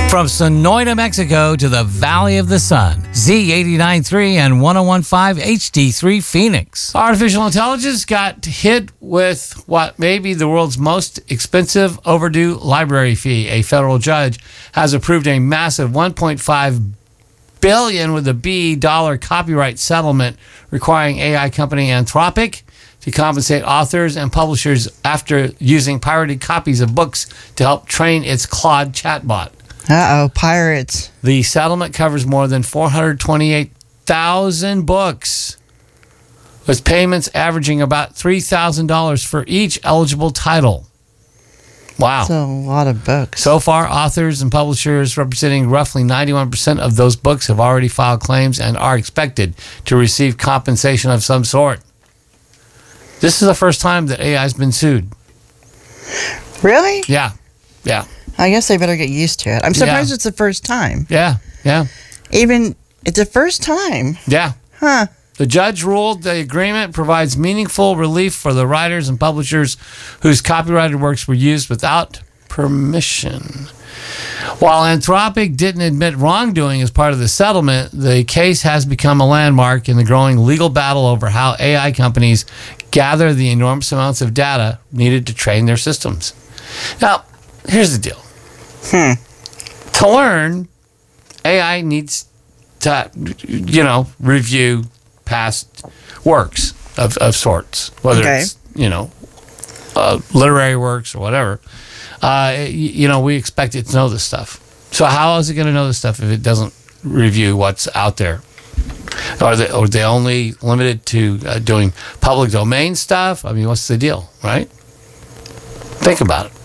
From Sonoita, Mexico to the Valley of the Sun, Z89.3 and 101.5 HD3 Phoenix. Artificial intelligence got hit with what may be the world's most expensive overdue library fee. A federal judge has approved a massive $1.5 billion with a B dollar copyright settlement requiring AI company Anthropic to compensate authors and publishers after using pirated copies of books to help train its Claude chatbot. Uh-oh, pirates. The settlement covers more than 428,000 books, with payments averaging about $3,000 for each eligible title. Wow. That's a lot of books. So far, authors and publishers representing roughly 91% of those books have already filed claims and are expected to receive compensation of some sort. This is the first time that AI has been sued. Really? Yeah. I guess they better get used to it. I'm surprised it's the first time. Yeah. Even, it's the first time. Yeah. Huh. The judge ruled the agreement provides meaningful relief for the writers and publishers whose copyrighted works were used without permission. While Anthropic didn't admit wrongdoing as part of the settlement, the case has become a landmark in the growing legal battle over how AI companies gather the enormous amounts of data needed to train their systems. Now, here's the deal. To learn, AI needs to, review past works of sorts, whether it's, literary works or whatever. We expect it to know this stuff. So how is it going to know this stuff if it doesn't review what's out there? Are they only limited to doing public domain stuff? I mean, what's the deal, right? Think about it.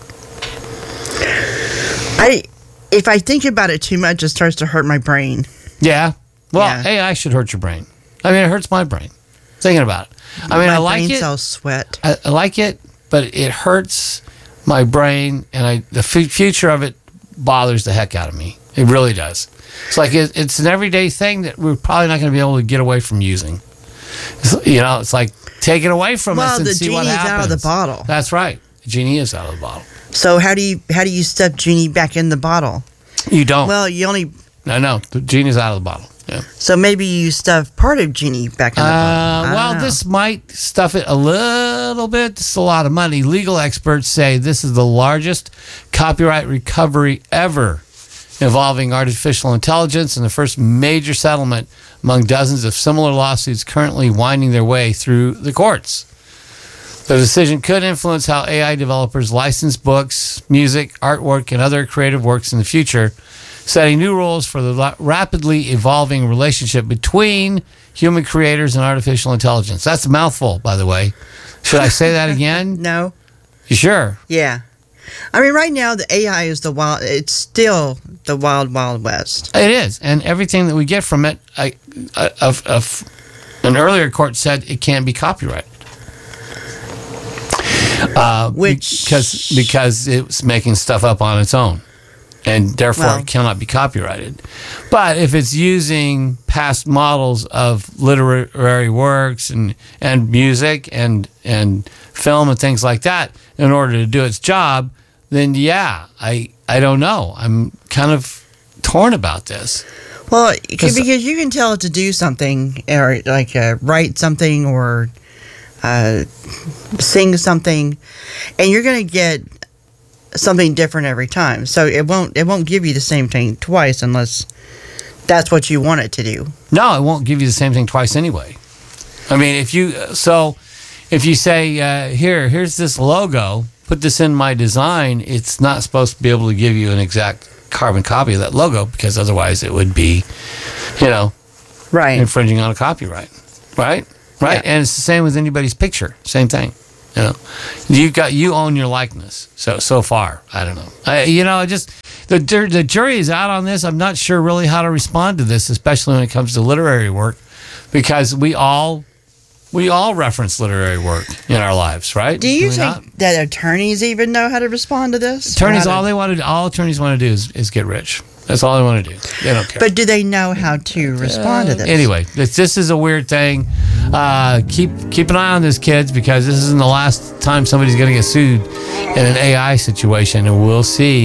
If I think about it too much, it starts to hurt my brain. Yeah. Well, AI should hurt your brain. I mean, it hurts my brain thinking about it. I mean, I like it. My brain cells sweat. I like it, but it hurts my brain, and the future of it bothers the heck out of me. It really does. It's like it's an everyday thing that we're probably not going to be able to get away from using. It's like take it away from us and see what happens. Well, the genie's out of the bottle. That's right. The genie is out of the bottle. So how do you step genie back in the bottle? You don't. Well, you only... No, the genie's out of the bottle. Yeah. So maybe you stuff part of genie back in the bottle. Well, this might stuff it a little bit. It's a lot of money. Legal experts say this is the largest copyright recovery ever involving artificial intelligence and the first major settlement among dozens of similar lawsuits currently winding their way through the courts. The decision could influence how AI developers license books, music, artwork, and other creative works in the future, setting new rules for the rapidly evolving relationship between human creators and artificial intelligence. That's a mouthful, by the way. Should I say that again? No. You sure? Yeah. I mean, right now, the AI is it's still the wild, wild west. It is. And everything that we get from it, an earlier court said it can't be copyrighted. Because it's making stuff up on its own, and therefore it cannot be copyrighted. But if it's using past models of literary works and music and film and things like that in order to do its job, then I don't know. I'm kind of torn about this. Well, because you can tell it to do something, or like write something, or sing something, and you're going to get something different every time. So it won't give you the same thing twice unless that's what you want it to do. No, it won't give you the same thing twice anyway. I mean, if you say here's this logo, put this in my design, it's not supposed to be able to give you an exact carbon copy of that logo, because otherwise it would be, infringing on a copyright, right? Right, yeah. And it's the same with anybody's picture. Same thing. You own your likeness. So far, I don't know. The jury is out on this. I'm not sure really how to respond to this, especially when it comes to literary work, because we all reference literary work in our lives, right? Do you think that attorneys even know how to respond to this? Attorneys, all attorneys want to do is get rich. That's all they want to do. They don't care. But do they know how to respond to this? Anyway, this is a weird thing. Keep an eye on this, kids, because this isn't the last time somebody's going to get sued in an AI situation, and we'll see